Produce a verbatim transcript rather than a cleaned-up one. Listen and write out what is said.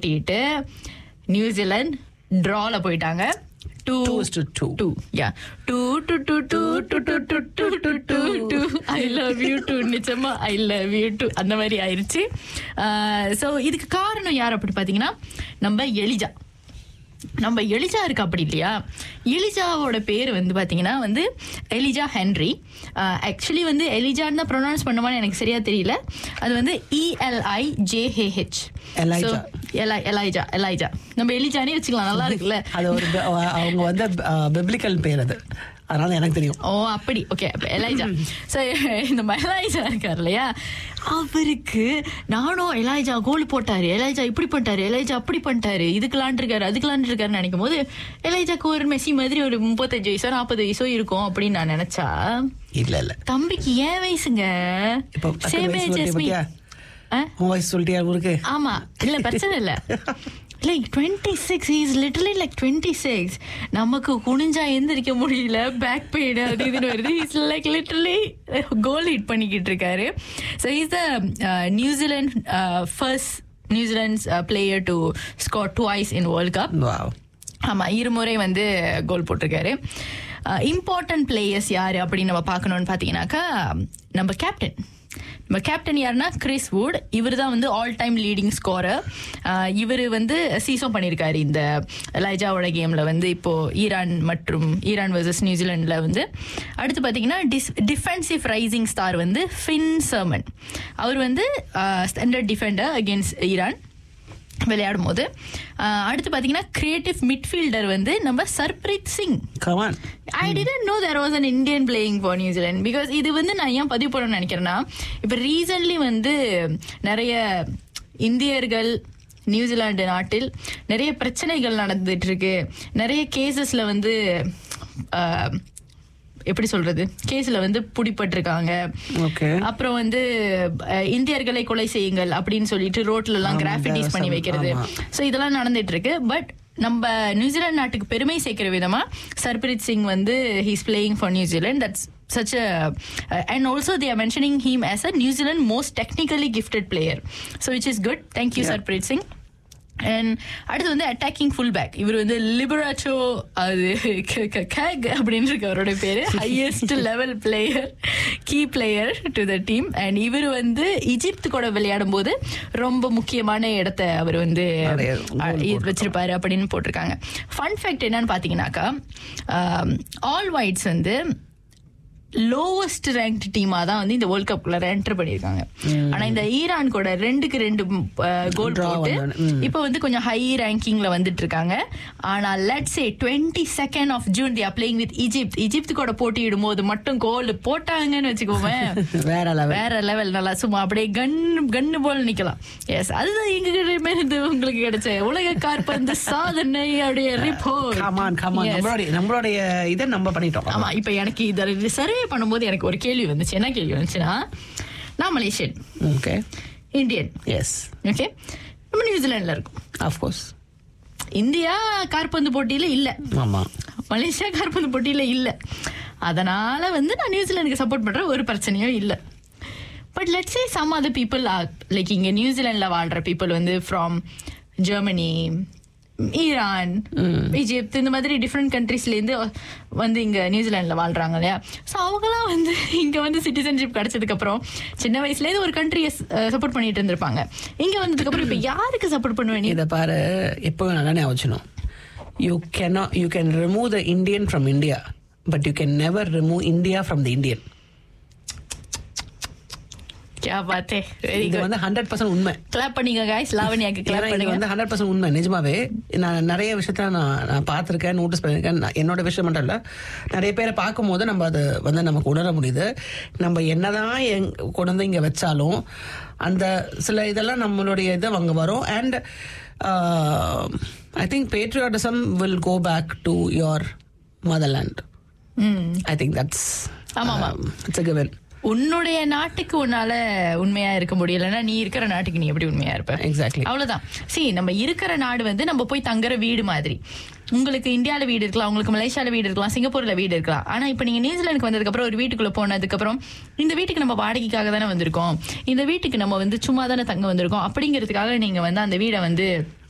போட்டிட்டு நியூசிலாந்து டிரால போயிட்டாங்க. Two to two. Two, yeah. Two, two, two, two, two, two, two, two, two, two, two. I love you too. நிச்சயமா I love you too. அந்த மாதிரி ஆயிருச்சு. So இதுக்கு காரணம் யார் அப்படி பார்த்தீங்கன்னா நம்ம எலிஜா. நம்ம எலிஜா இருக்கு அப்படி இல்லையா? எலிஜாவோட பேர் வந்து பாத்தீங்கன்னா வந்து எலிஜா ஹென்ரி. ஆக்சுவலி வந்து எலிஜான்னு தான் ப்ரொனவுன்ஸ் பண்ணுவான்னு எனக்கு சரியா தெரியல. அது வந்து இஎல்ஐ ஜேஹெச் எலைஜா எலைஜா. நம்ம எலிஜானே வச்சுக்கலாம், நல்லா இருக்குல்ல. அது ஒரு அவங்க வந்து பிப்ளிக்கல் பேர், அது அதனால எனக்கு தெரியும். ஓ அப்படி, ஓகே. எலைஜா. ஸோ இந்த எலைஜா இருக்கார் இல்லையா, அவருக்கு நானும் எலைஜா கோல் போட்டாரு, எலைஜா இப்படி பண்ணிட்டாரு, எலைஜா அப்படி பண்ணிட்டாரு, இதுக்குலான் இருக்காரு அதுக்குலான் இருக்காருன்னு நினைக்கும் போது எலைஜாக்கு ஒரு மெஸ்ஸி மாதிரி ஒரு முப்பத்தஞ்சு வயசோ நாற்பது வயசோ இருக்கும் அப்படின்னு நான் நினைச்சா, இல்ல இல்ல தம்பிக்கு ஏன் வயசுங்க சேம் ஏஜ் as me. வயசு சொல்லிட்டியா ஊருக்கு? ஆமா, இல்ல பிரச்சனை இல்ல. Like twenty-six, he is literally like twenty-six. நமக்கு குனிஞ்சா எந்திரிக்க முடியல, பேக் பெயின் அது இதுன்னு வருது. He's like literally கோல் ஹிட் பண்ணிக்கிட்டு இருக்காரு. So he's the uh, New Zealand uh, first New Zealand's uh, player to score twice in World Cup. Wow. ஆமா, இருமுறை வந்து கோல் போட்டிருக்காரு. இம்பார்ட்டன்ட் பிளேயர்ஸ் யாரு அப்படின்னு நம்ம பார்க்கணும்னு பார்த்தீங்கன்னாக்கா நம்ம கேப்டன். நம்ம கேப்டன் யாருன்னா கிறிஸ் வுட். இவர் தான் வந்து ஆல் டைம் லீடிங் ஸ்கோரர். இவர் வந்து சீசன் பண்ணியிருக்காரு இந்த லைஜாவோட கேமில் வந்து இப்போ ஈரான் மற்றும் ஈரான் வர்சஸ் நியூசிலாண்டில் வந்து. அடுத்து பார்த்தீங்கன்னா டிஸ் டிஃபென்சிவ் ரைசிங் ஸ்டார் வந்து ஃபின் சர்மன். அவர் வந்து ஸ்டாண்டர்ட் டிஃபெண்டர் அகேன்ஸ்ட் ஈரான் விளையாடும் போது. அடுத்து பாத்தீங்கன்னா கிரியேட்டிவ் மிட்ஃபீல்டர் வந்து நம்ம Sarpreet Singh. I didn't know there was an Indian playing for New Zealand because இது வந்து நான் ஏன் பதிவு பண்ணணும்னு நினைக்கிறேன்னா, இப்ப ரீசன்ட்லி வந்து நிறைய இந்தியர்கள் நியூசிலாந்து நாட்டில் நிறைய பிரச்சனைகள் நடந்துட்டு இருக்கு. நிறைய கேசஸ்ல வந்து எப்படி சொல்றது, கேஸ்ல வந்து பிடிபட்டிருக்காங்க. அப்புறம் வந்து இந்தியர்களை கொலை செய்யுங்கள் அப்படின்னு சொல்லிட்டு ரோட்ல எல்லாம் கிராஃபிட்டிஸ் பண்ணி வைக்கிறது. சோ இதெல்லாம் நடந்துட்டு இருக்கு. பட் நம்ம நியூசிலாந்து நாட்டுக்கு பெருமை சேர்க்கிற விதமா சர்ப்ரீத் சிங் வந்து he's playing for New Zealand. That's such a uh, and also they are mentioning him as a New Zealand most technically gifted player, so which is good. Thank you, yeah. Sarpreet Singh. And அடுத்து வந்து attacking full back. இவர் வந்து லிபராச்சோ அது cake அப்படின்னு இருக்கு அவரோட பேரு. Highest level player, key player to the team. And இவர் வந்து ஈஜிப்து கூட விளையாடும் போது ரொம்ப முக்கியமான இடத்த அவர் வந்து வச்சிருப்பாரு அப்படின்னு போட்டிருக்காங்க. ஃபன் ஃபேக்ட் என்னன்னு பாத்தீங்கன்னாக்கா, ஆல் ஒயிட்ஸ் வந்து லோவஸ்ட் ரேங்க்ட் டீமா தான் வந்து இந்த வேர்ல்ட் கப்ல என்டர் பண்ணிருக்காங்க. ஆனா இந்த ஈரான் கூட ரெண்டுக்கு ரெண்டு கோல் போட்டு இப்ப வந்து கொஞ்சம் ஹை ரேங்கிங்ல வந்துட்டு இருக்காங்க. ஆனா let's say twenty second half June they are playing with Egypt. Egypt கூட போட்டியிடும் போது மட்டும் கோல் போட்டாங்கன்னு வச்சுக்கோங்க, வேற லெவல் வேற லெவல். நல்லா சும்மா அப்படியே கன் கன்னு போல் நிக்கலாம். எஸ், அதுதான் எங்க இருந்து உங்களுக்கு கிடைச்ச உலக காற்பந்து சாதனை அப்படியே ரிப்போர்ட். நம்மளுடைய இதை நம்ம பண்ணிட்டோம். ஆமா, இப்ப எனக்கு இத சர்வே பண்ணும்போது எனக்கு ஒரு கேள்வி வந்துச்சு. என்ன கேள்வி வந்துச்சுன்னா, நான் Malaysian, okay, Indian, S, okay, நம்ம நியூசிலாந்துல இருக்கோம். ஆஃப் கோர்ஸ் இந்தியா காற்பந்து போட்டியில இல்ல, ஆமா, மலேசியா காற்பந்து போட்டியில இல்ல. அதனால வந்து நான் நியூசிலாந்துக்கு சப்போர்ட் பண்ற ஒரு பிரச்சனையும் இல்ல. But let's say some other people are like இங்க நியூசிலாந்துல வாழ்ற பீப்புள் வந்து ஃப்ரம் ஜெர்மனி, ஈரான், ஈஜிப்த், இந்த மாதிரி டிஃப்ரெண்ட் கண்ட்ரீஸ்ல இருந்து வந்து இங்க நியூசிலாந்துல வாழ்றாங்க இல்லையா. ஸோ அவங்களாம் வந்து இங்க வந்து சிட்டிசன்ஷிப் கிடைச்சதுக்கு அப்புறம் சின்ன வயசுல இருந்து ஒரு கண்ட்ரியை சப்போர்ட் பண்ணிட்டு இருந்திருப்பாங்க. இங்க வந்ததுக்கு அப்புறம் இப்ப யாருக்கு சப்போர்ட் பண்ணுவேன்? இதை பாரு, எப்போ நல்லா ஞாபகம், you cannot you can remove the Indian from India, but you can never remove India from the Indian. நிஜமாவே நான் நிறைய விஷயத்த நான் பார்த்திருக்கேன், நோட்டீஸ் பண்ணிருக்கேன். என்னோட விஷயம் மட்டும் இல்ல, நிறைய பேரை பார்க்கும் போது நம்ம அது வந்து நமக்கு உணர முடியுது. நம்ம என்னதான் கொண்டு வந்து இங்க வச்சாலும் அந்த சில இதெல்லாம் நம்மளுடைய இது அங்க வரும். And I think patriotism will go back to your motherland. I think that's it's a given. உன்னுடைய நாட்டுக்கு உன்னால உண்மையா இருக்க முடியலன்னா நீ இருக்கிற நாட்டுக்கு நீ எப்படி உண்மையா இருப்ப? எக்ஸாக்ட்லி, அவ்வளவுதான். சரி, நம்ம இருக்கிற நாடு வந்து நம்ம போய் தங்குற வீடு மாதிரி. உங்களுக்கு இந்தியாவில வீடு இருக்கலாம், உங்களுக்கு மலேசியால வீடு இருக்கலாம், சிங்கப்பூர்ல வீடு இருக்கலாம். ஆனா இப்ப நீங்க நியூசிலாந்துக்கு வந்ததுக்கு அப்புறம் ஒரு வீட்டுக்குள்ள போனதுக்கு அப்புறம் இந்த வீட்டுக்கு நம்ம வாடகைக்காக தானே வந்திருக்கோம், இந்த வீட்டுக்கு நம்ம வந்து சும்மா தானே தங்க வந்திருக்கோம் அப்படிங்கிறதுக்காக நீங்க வந்து அந்த வீடை வந்து